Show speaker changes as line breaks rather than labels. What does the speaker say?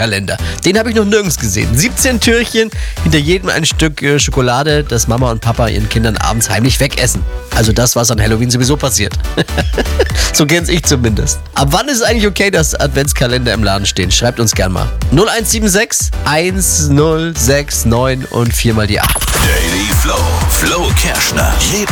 Adventskalender. Den habe ich noch nirgends gesehen. 17 Türchen, hinter jedem ein Stück Schokolade, das Mama und Papa ihren Kindern abends heimlich wegessen. Also das, was an Halloween sowieso passiert. So kenn's ich zumindest. Ab wann ist es eigentlich okay, dass Adventskalender im Laden stehen? Schreibt uns gern mal. 0176 1069 und 4 mal die 8.
Daily Flow. Flo Kerschner. Jeden